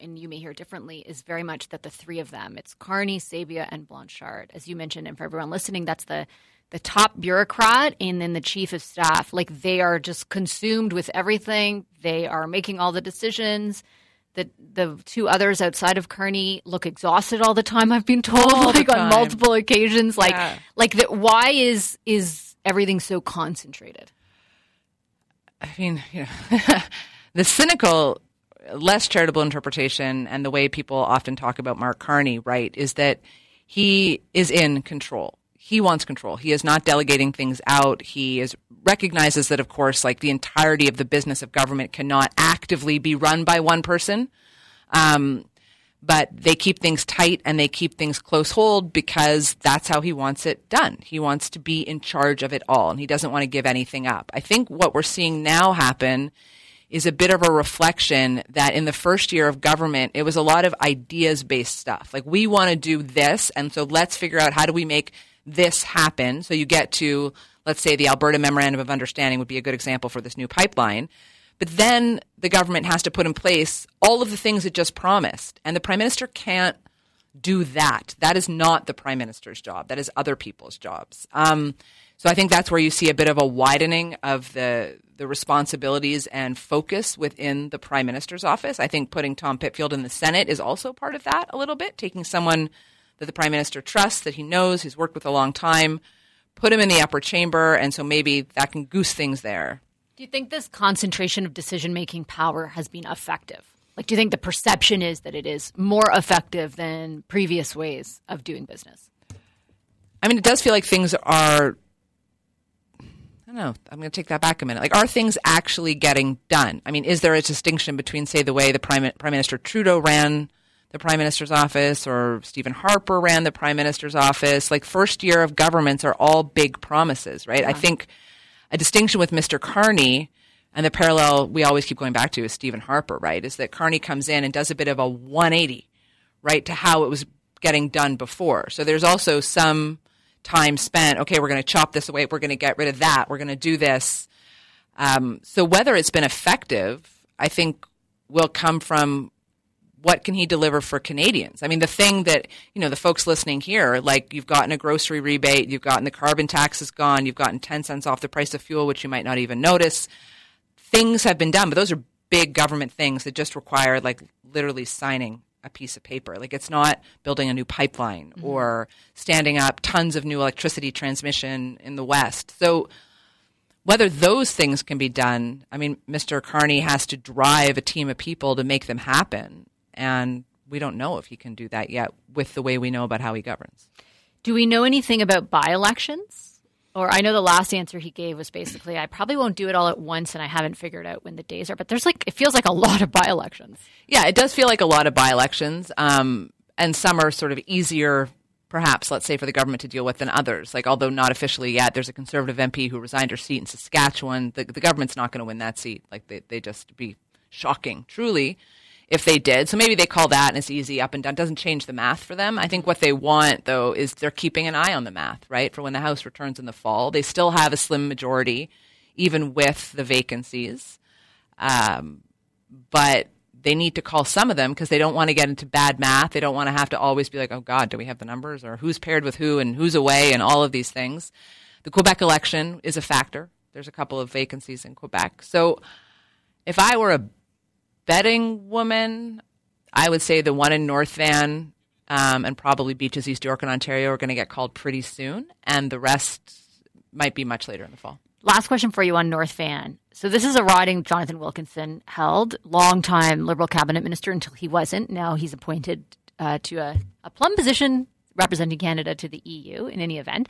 and you may hear differently, is very much that the three of them, it's Carney, Sabia, and Blanchard. As you mentioned, and for everyone listening, that's the top bureaucrat and then the chief of staff. Like, they are just consumed with everything. They are making all the decisions. The two others outside of Carney look exhausted all the time, I've been told, on multiple occasions. Why is everything so concentrated? I mean, the cynical, less charitable interpretation, and the way people often talk about Mark Carney, right, is that he is in control. He wants control. He is not delegating things out. He recognizes that, of course, like, the entirety of the business of government cannot actively be run by one person. But they keep things tight and they keep things close hold because that's how he wants it done. He wants to be in charge of it all, and he doesn't want to give anything up. I think what we're seeing now happen is a bit of a reflection that in the first year of government, it was a lot of ideas-based stuff. Like, we want to do this, and so let's figure out how do we make this happen. So you get to, let's say, the Alberta Memorandum of Understanding would be a good example for this new pipeline. But then the government has to put in place all of the things it just promised. And the Prime Minister can't do that. That is not the Prime Minister's job. That is other people's jobs. So I think that's where you see a bit of a widening of the responsibilities and focus within the Prime Minister's office. I think putting Tom Pitfield in the Senate is also part of that a little bit, taking someone that the Prime Minister trusts, that he knows, he's worked with a long time, put him in the upper chamber, and so maybe that can goose things there. Do you think this concentration of decision-making power has been effective? Like, do you think the perception is that it is more effective than previous ways of doing business? I mean, it does feel like things are, I don't know, I'm going to take that back a minute. Like, are things actually getting done? I mean, is there a distinction between, say, the way the Prime Minister Trudeau ran the Prime Minister's office, or Stephen Harper ran the Prime Minister's office? Like, first year of governments are all big promises, right? Yeah. I think a distinction with Mr. Carney, and the parallel we always keep going back to, is Stephen Harper, right, is that Carney comes in and does a bit of a 180, right, to how it was getting done before. So there's also some time spent, okay, we're going to chop this away, we're going to get rid of that, we're going to do this. So whether it's been effective, I think, will come from what can he deliver for Canadians? I mean, the thing that, the folks listening here, like, you've gotten a grocery rebate, you've gotten the carbon tax is gone, you've gotten 10 cents off the price of fuel, which you might not even notice. Things have been done, but those are big government things that just require, like, literally signing a piece of paper. Like, it's not building a new pipeline or standing up tons of new electricity transmission in the West. So whether those things can be done, I mean, Mr. Carney has to drive a team of people to make them happen. And we don't know if he can do that yet with the way we know about how he governs. Do we know anything about by-elections? Or I know the last answer he gave was basically, I probably won't do it all at once, and I haven't figured out when the days are. But it feels like a lot of by-elections. Yeah, it does feel like a lot of by-elections. And some are sort of easier, perhaps, let's say, for the government to deal with than others. Like, although not officially yet, there's a Conservative MP who resigned her seat in Saskatchewan. The government's not going to win that seat. Like, they just be shocking, truly, if they did. So maybe they call that and it's easy, up and down. It doesn't change the math for them. I think what they want, though, is they're keeping an eye on the math, right? For when the House returns in the fall. They still have a slim majority, even with the vacancies. But they need to call some of them because they don't want to get into bad math. They don't want to have to always be like, oh, God, do we have the numbers? Or who's paired with who and who's away and all of these things. The Quebec election is a factor. There's a couple of vacancies in Quebec. So if I were a betting woman, I would say the one in North Van and probably Beaches, East York and Ontario are going to get called pretty soon, and the rest might be much later in the fall. Last question for you on North Van. So this is a riding Jonathan Wilkinson held, longtime Liberal cabinet minister until he wasn't. Now he's appointed to a plum position representing Canada to the EU in any event.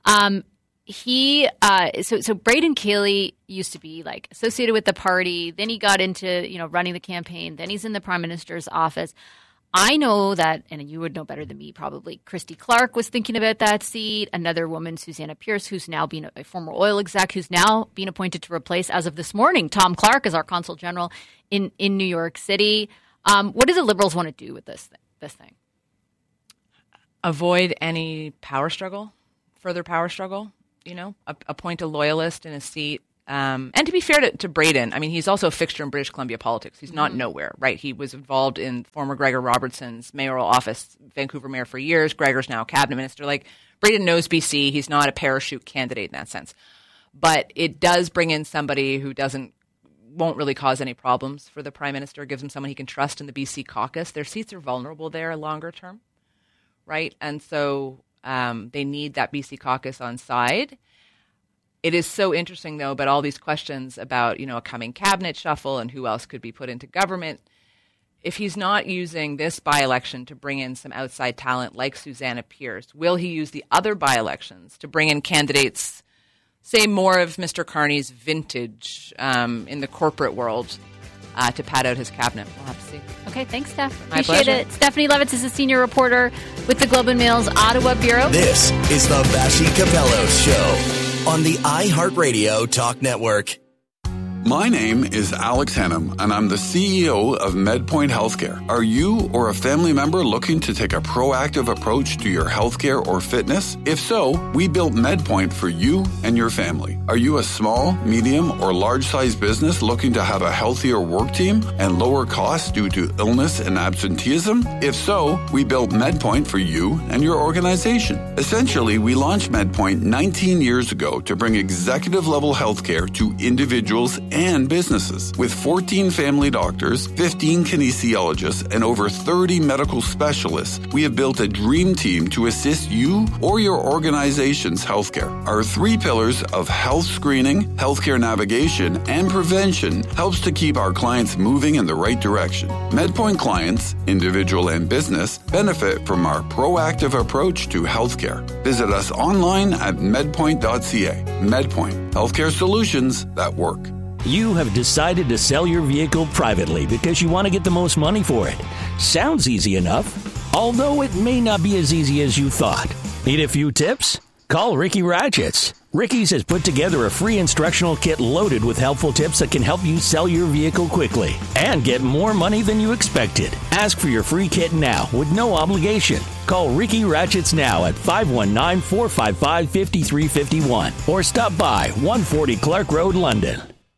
So Braden Cayley used to be like associated with the party. Then he got into, running the campaign. Then he's in the Prime Minister's office. I know that, and you would know better than me probably, Christy Clark was thinking about that seat. Another woman, Susanna Pierce, who's now been a former oil exec, who's now been appointed to replace, as of this morning, Tom Clark as our Consul General in New York City. What do the Liberals want to do with this thing? Avoid any power struggle, further power struggle. Appoint a loyalist in a seat And to be fair to Braden, I mean, he's also a fixture in British Columbia politics. He's not nowhere, right? He was involved in former Gregor Robertson's mayoral office, Vancouver mayor for years. Gregor's now a cabinet minister. Like, Braden knows BC. He's not a parachute candidate in that sense. But it does bring in somebody who won't really cause any problems for the prime minister. It gives him someone he can trust in the BC caucus. Their seats are vulnerable there longer term, right? And so they need that BC caucus on side. It is so interesting, though, about all these questions about, a coming cabinet shuffle and who else could be put into government. If he's not using this by-election to bring in some outside talent like Susanna Pierce, will he use the other by-elections to bring in candidates, say, more of Mr. Carney's vintage in the corporate world to pad out his cabinet? We'll have to see. Okay, thanks, Steph. My Appreciate pleasure. it. Stephanie Levitz is a senior reporter with the Globe and Mail's Ottawa Bureau. This is the Vassy Capello Show on the iHeartRadio Talk Network. My name is Alex Hennam, and I'm the CEO of MedPoint Healthcare. Are you or a family member looking to take a proactive approach to your healthcare or fitness? If so, we built MedPoint for you and your family. Are you a small, medium, or large-sized business looking to have a healthier work team and lower costs due to illness and absenteeism? If so, we built MedPoint for you and your organization. Essentially, we launched MedPoint 19 years ago to bring executive-level healthcare to individuals and businesses. With 14 family doctors, 15 kinesiologists, and over 30 medical specialists, we have built a dream team to assist you or your organization's healthcare. Our 3 pillars of health screening, healthcare navigation, and prevention helps to keep our clients moving in the right direction. MedPoint clients, individual and business, benefit from our proactive approach to healthcare. Visit us online at medpoint.ca. MedPoint, healthcare solutions that work. You have decided to sell your vehicle privately because you want to get the most money for it. Sounds easy enough, although it may not be as easy as you thought. Need a few tips? Call Ricky Ratchets. Ricky's has put together a free instructional kit loaded with helpful tips that can help you sell your vehicle quickly and get more money than you expected. Ask for your free kit now with no obligation. Call Ricky Ratchets now at 519-455-5351 or stop by 140 Clark Road, London.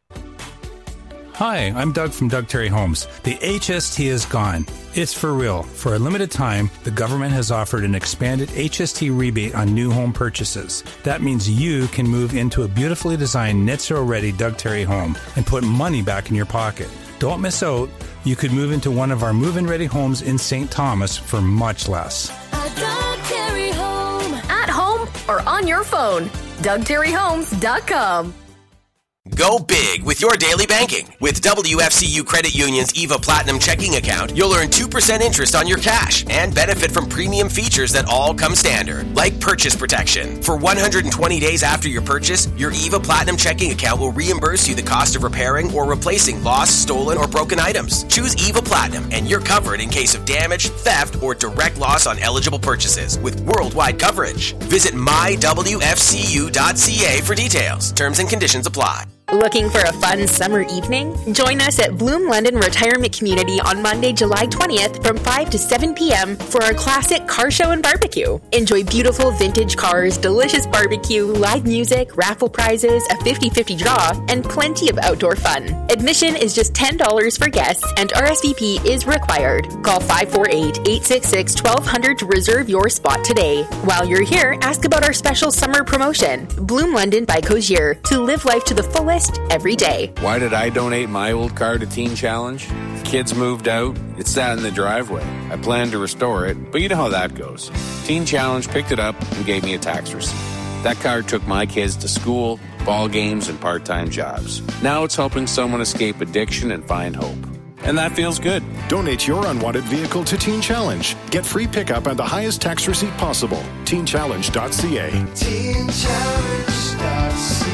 Hi, I'm Doug from Doug Terry Homes. The HST is gone. It's for real. For a limited time, the government has offered an expanded HST rebate on new home purchases. That means you can move into a beautifully designed Nitsro-ready Doug Terry home and put money back in your pocket. Don't miss out. You could move into one of our move-in ready homes in St. Thomas for much less. A Doug Terry home. At home or on your phone. DougTerryHomes.com. Go big with your daily banking. With WFCU Credit Union's EVA Platinum checking account, you'll earn 2% interest on your cash and benefit from premium features that all come standard, like purchase protection. For 120 days after your purchase, your EVA Platinum checking account will reimburse you the cost of repairing or replacing lost, stolen, or broken items. Choose EVA Platinum and you're covered in case of damage, theft, or direct loss on eligible purchases with worldwide coverage. Visit mywfcu.ca for details. Terms and conditions apply. Looking for a fun summer evening? Join us at Bloom London Retirement Community on Monday, July 20th from 5 to 7 p.m. for our classic car show and barbecue. Enjoy beautiful vintage cars, delicious barbecue, live music, raffle prizes, a 50-50 draw, and plenty of outdoor fun. Admission is just $10 for guests and RSVP is required. Call 548-866-1200 to reserve your spot today. While you're here, ask about our special summer promotion. Bloom London by Cozier, to live life to the fullest every day. Why did I donate my old car to Teen Challenge? Kids moved out. It sat in the driveway. I planned to restore it, but you know how that goes. Teen Challenge picked it up and gave me a tax receipt. That car took my kids to school, ball games, and part-time jobs. Now it's helping someone escape addiction and find hope. And that feels good. Donate your unwanted vehicle to Teen Challenge. Get free pickup and the highest tax receipt possible. TeenChallenge.ca. TeenChallenge.ca.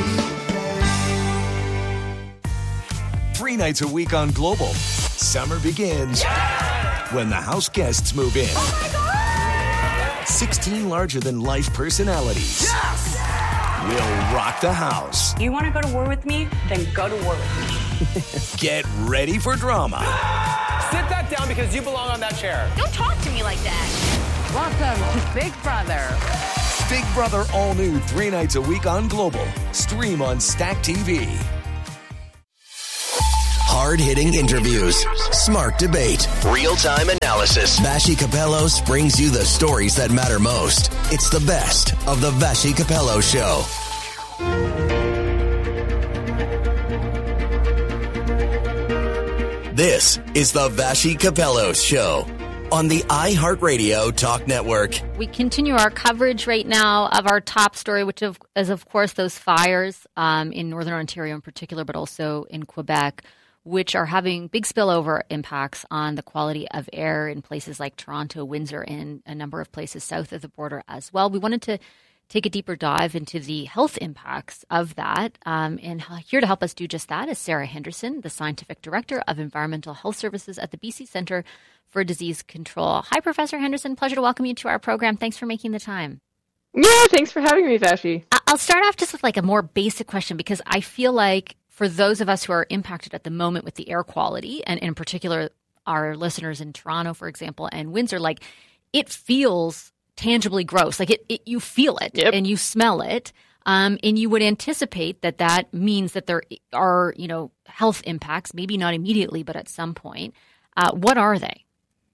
3 nights a week on Global. Summer begins when the house guests move in. Oh my God! 16 larger-than-life personalities will rock the house. You want to go to war with me? Then go to war with me. Get ready for drama. Sit that down because you belong on that chair. Don't talk to me like that. Welcome to Big Brother. Big Brother all new 3 nights a week on Global. Stream on Stack TV. Hard-hitting interviews, smart debate, real-time analysis. Vassy Kapelos brings you the stories that matter most. It's the best of the Vassy Kapelos Show. This is the Vassy Kapelos Show on the iHeartRadio Talk Network. We continue our coverage right now of our top story, which is, of course, those fires in Northern Ontario in particular, but also in Quebec, which are having big spillover impacts on the quality of air in places like Toronto, Windsor, and a number of places south of the border as well. We wanted to take a deeper dive into the health impacts of that. And here to help us do just that is Sarah Henderson, the Scientific Director of Environmental Health Services at the BC Centre for Disease Control. Hi, Professor Henderson. Pleasure to welcome you to our program. Thanks for making the time. Yeah, thanks for having me, Vassy. I'll start off just with like a more basic question, because I feel like for those of us who are impacted at the moment with the air quality, and in particular our listeners in Toronto, for example, and Windsor, like it feels tangibly gross. Like you feel it and you smell it. And you would anticipate that means that there are, health impacts, maybe not immediately, but at some point. What are they?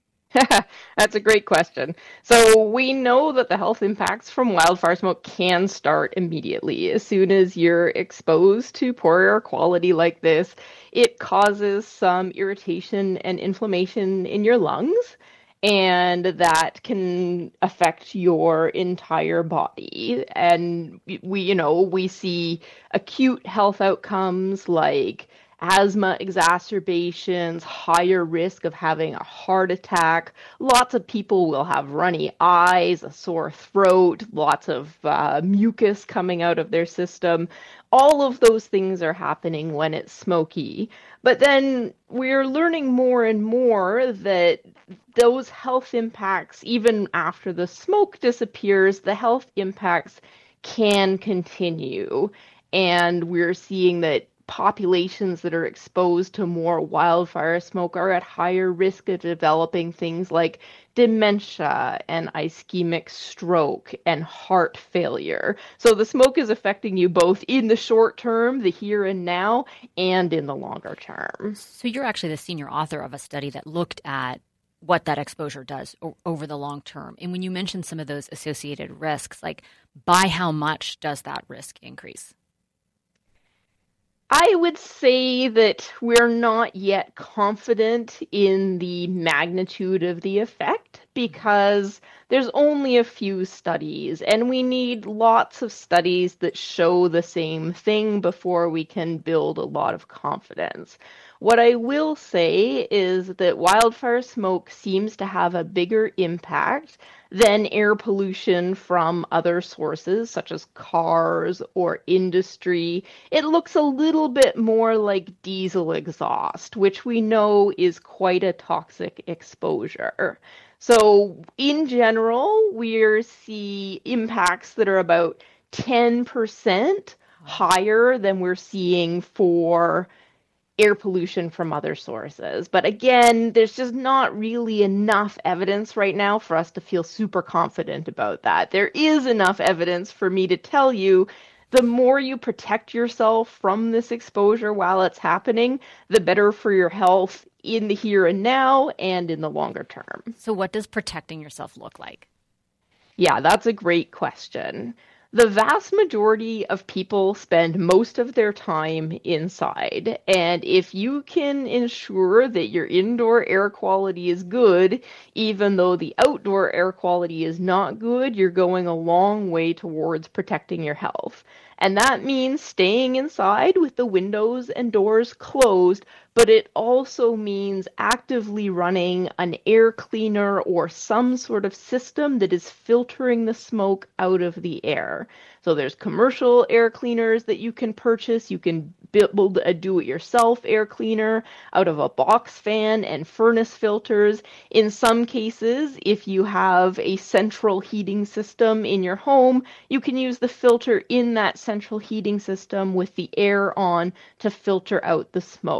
That's a great question. So we know that the health impacts from wildfire smoke can start immediately. As soon as you're exposed to poor air quality like this, it causes some irritation and inflammation in your lungs, and that can affect your entire body. And we see acute health outcomes like asthma exacerbations, higher risk of having a heart attack. Lots of people will have runny eyes, a sore throat, lots of mucus coming out of their system. All of those things are happening when it's smoky. But then we're learning more and more that those health impacts, even after the smoke disappears, the health impacts can continue. And we're seeing that populations that are exposed to more wildfire smoke are at higher risk of developing things like dementia and ischemic stroke and heart failure. So the smoke is affecting you both in the short term, the here and now, and in the longer term. So you're actually the senior author of a study that looked at what that exposure does over the long term. And when you mentioned some of those associated risks, like by how much does that risk increase? I would say that we're not yet confident in the magnitude of the effect because there's only a few studies, and we need lots of studies that show the same thing before we can build a lot of confidence. What I will say is that wildfire smoke seems to have a bigger impact than air pollution from other sources, such as cars or industry. It looks a little bit more like diesel exhaust, which we know is quite a toxic exposure. So in general, we see impacts that are about 10% higher than we're seeing for air pollution from other sources. But again, there's just not really enough evidence right now for us to feel super confident about that. There is enough evidence for me to tell you the more you protect yourself from this exposure while it's happening, the better for your health in the here and now and in the longer term. So what does protecting yourself look like? Yeah, that's a great question. The vast majority of people spend most of their time inside, and if you can ensure that your indoor air quality is good, even though the outdoor air quality is not good, you're going a long way towards protecting your health. And that means staying inside with the windows and doors closed, but it also means actively running an air cleaner or some sort of system that is filtering the smoke out of the air. So there's commercial air cleaners that you can purchase. You can build a do-it-yourself air cleaner out of a box fan and furnace filters. In some cases, if you have a central heating system in your home, you can use the filter in that central heating system with the air on to filter out the smoke.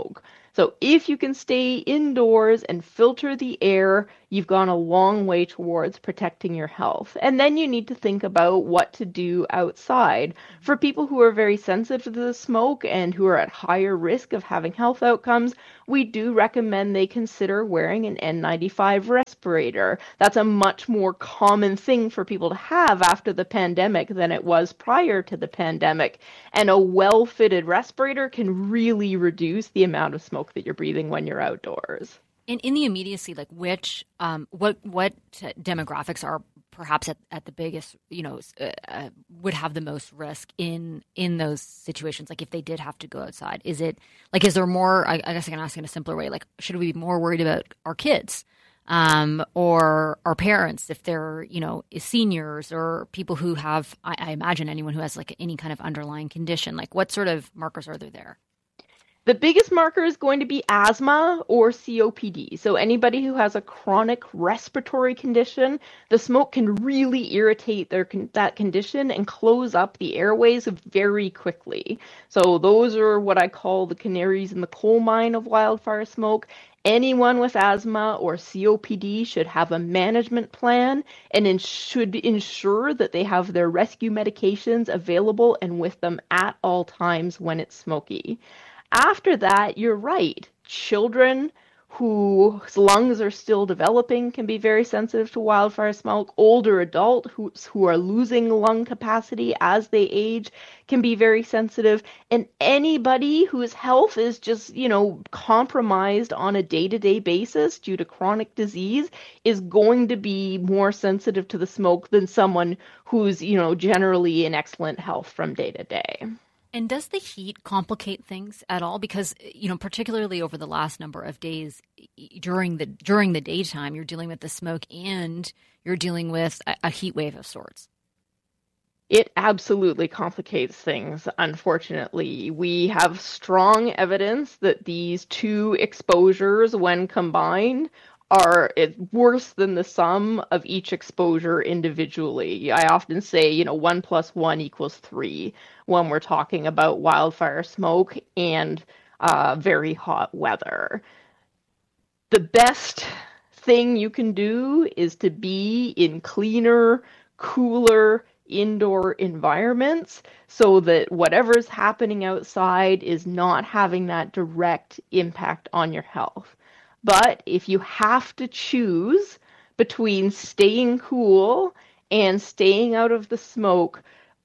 So if you can stay indoors and filter the air, you've gone a long way towards protecting your health. And then you need to think about what to do outside. For people who are very sensitive to the smoke and who are at higher risk of having health outcomes, we do recommend they consider wearing an N95 respirator. That's a much more common thing for people to have after the pandemic than it was prior to the pandemic. And a well-fitted respirator can really reduce the amount of smoke that you're breathing when you're outdoors. And in the immediacy, like what demographics are perhaps at the biggest, would have the most risk in those situations? Like if they did have to go outside, is there more, I guess I can ask in a simpler way, like should we be more worried about our kids or our parents if they're, seniors or people who have, I imagine anyone who has like any kind of underlying condition, like what sort of markers are there? The biggest marker is going to be asthma or COPD. So anybody who has a chronic respiratory condition, the smoke can really irritate that condition and close up the airways very quickly. So those are what I call the canaries in the coal mine of wildfire smoke. Anyone with asthma or COPD should have a management plan and should ensure that they have their rescue medications available and with them at all times when it's smoky. After that, you're right. Children whose lungs are still developing can be very sensitive to wildfire smoke. Older adults who are losing lung capacity as they age can be very sensitive. And anybody whose health is just, compromised on a day-to-day basis due to chronic disease is going to be more sensitive to the smoke than someone who's, generally in excellent health from day to day. And does the heat complicate things at all? Because, particularly over the last number of days during the daytime, you're dealing with the smoke and you're dealing with a heat wave of sorts. It absolutely complicates things, unfortunately. We have strong evidence that these two exposures, when combined, are worse than the sum of each exposure individually. I often say, 1 + 1 = 3 when we're talking about wildfire smoke and very hot weather. The best thing you can do is to be in cleaner, cooler, indoor environments so that whatever's happening outside is not having that direct impact on your health. But if you have to choose between staying cool and staying out of the smoke,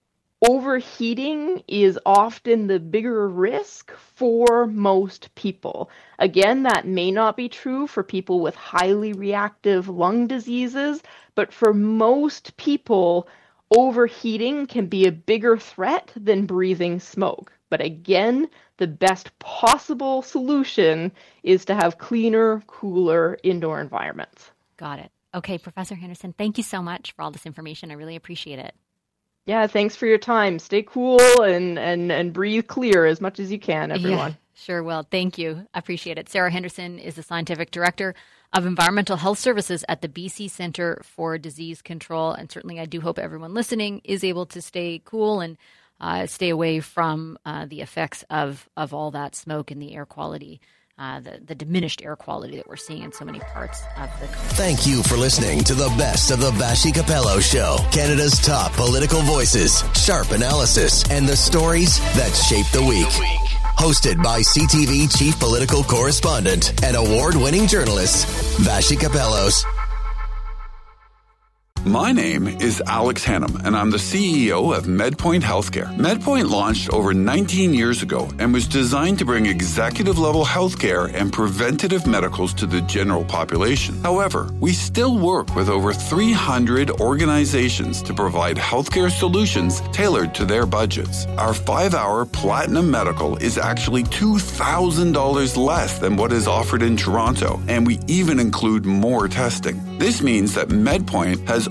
overheating is often the bigger risk for most people. Again, that may not be true for people with highly reactive lung diseases, but for most people, overheating can be a bigger threat than breathing smoke. But again, the best possible solution is to have cleaner, cooler indoor environments. Got it. Okay, Professor Henderson, thank you so much for all this information. I really appreciate it. Yeah, thanks for your time. Stay cool and breathe clear as much as you can, everyone. Yeah, sure will. Thank you. I appreciate it. Sarah Henderson is the Scientific Director of Environmental Health Services at the BC Centre for Disease Control. And certainly I do hope everyone listening is able to stay cool and stay away from the effects of all that smoke and the air quality, the diminished air quality that we're seeing in so many parts of the country. Thank you for listening to the best of the Vassy Capello Show, Canada's top political voices, sharp analysis, and the stories that shape the week. Hosted by CTV Chief Political Correspondent and award-winning journalist, Vassy Capellos. My name is Alex Hannum, and I'm the CEO of MedPoint Healthcare. MedPoint launched over 19 years ago and was designed to bring executive-level healthcare and preventative medicals to the general population. However, we still work with over 300 organizations to provide healthcare solutions tailored to their budgets. Our 5-hour Platinum Medical is actually $2,000 less than what is offered in Toronto, and we even include more testing. This means that MedPoint has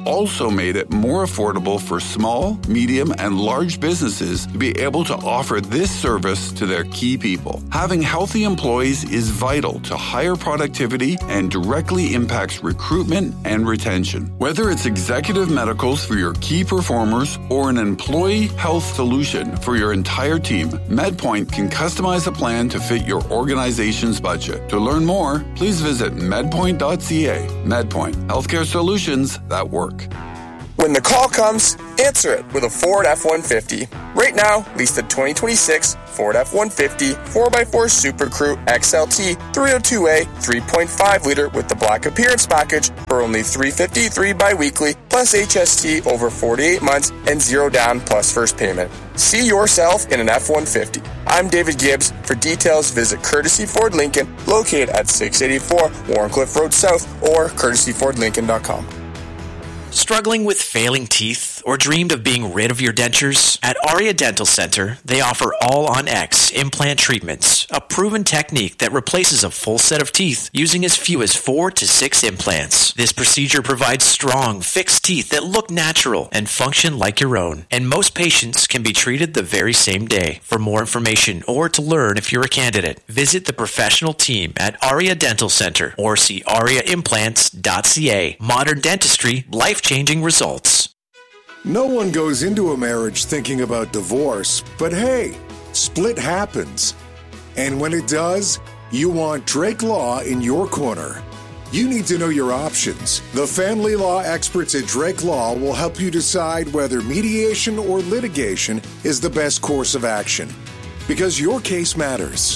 also made it more affordable for small, medium, and large businesses to be able to offer this service to their key people. Having healthy employees is vital to higher productivity and directly impacts recruitment and retention. Whether it's executive medicals for your key performers or an employee health solution for your entire team, MedPoint can customize a plan to fit your organization's budget. To learn more, please visit medpoint.ca. MedPoint, healthcare solutions that work. When the call comes, answer it with a Ford F-150. Right now, lease the 2026 Ford F-150 4x4 Super Crew XLT 302A 3.5-liter with the Black Appearance Package for only $353 bi-weekly plus HST over 48 months and 0 down plus first payment. See yourself in an F-150. I'm David Gibbs. For details, visit Courtesy Ford Lincoln, located at 684 Warncliffe Road South or courtesyfordlincoln.com. Struggling with failing teeth or dreamed of being rid of your dentures? At Aria Dental Center, they offer All-on-X implant treatments, a proven technique that replaces a full set of teeth using as few as 4 to 6 implants. This procedure provides strong, fixed teeth that look natural and function like your own. And most patients can be treated the very same day. For more information or to learn if you're a candidate, visit the professional team at Aria Dental Center or see ariaimplants.ca. Modern dentistry, life-changing results. No one goes into a marriage thinking about divorce, but hey, split happens. And when it does, you want Drake Law in your corner. You need to know your options. The family law experts at Drake Law will help you decide whether mediation or litigation is the best course of action. Because your case matters.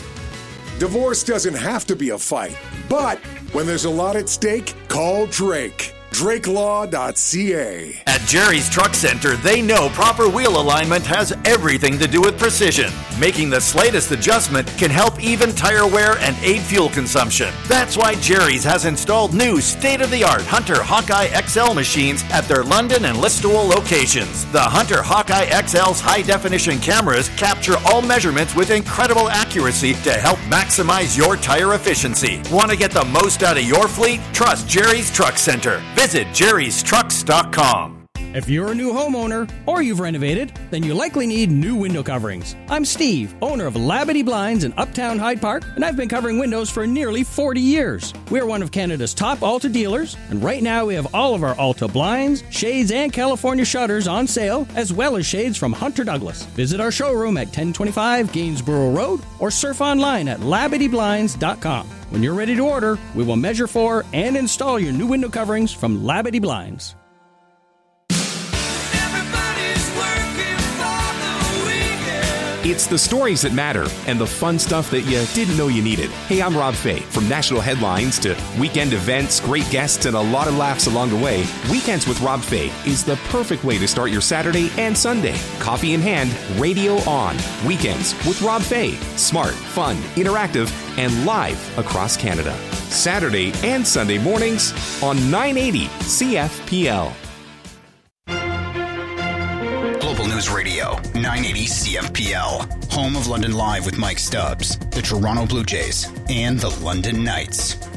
Divorce doesn't have to be a fight, but when there's a lot at stake, call Drake. DrakeLaw.ca. At Jerry's Truck Center, they know proper wheel alignment has everything to do with precision. Making the slightest adjustment can help even tire wear and aid fuel consumption. That's why Jerry's has installed new state-of-the-art Hunter Hawkeye XL machines at their London and Listowel locations. The Hunter Hawkeye XL's high-definition cameras capture all measurements with incredible accuracy to help maximize your tire efficiency. Want to get the most out of your fleet? Trust Jerry's Truck Center. Visit jerrystrucks.com. If you're a new homeowner or you've renovated, then you likely need new window coverings. I'm Steve, owner of Labadee Blinds in Uptown Hyde Park, and I've been covering windows for nearly 40 years. We're one of Canada's top Alta dealers, and right now we have all of our Alta blinds, shades, and California shutters on sale, as well as shades from Hunter Douglas. Visit our showroom at 1025 Gainsborough Road or surf online at LabadeeBlinds.com. When you're ready to order, we will measure for and install your new window coverings from Labadee Blinds. It's the stories that matter and the fun stuff that you didn't know you needed. Hey, I'm Rob Fay. From national headlines to weekend events, great guests, and a lot of laughs along the way, Weekends with Rob Fay is the perfect way to start your Saturday and Sunday. Coffee in hand, radio on. Weekends with Rob Fay. Smart, fun, interactive, and live across Canada. Saturday and Sunday mornings on 980 CFPL. Global News Radio, 980 CFPL, home of London Live with Mike Stubbs, the Toronto Blue Jays, and the London Knights.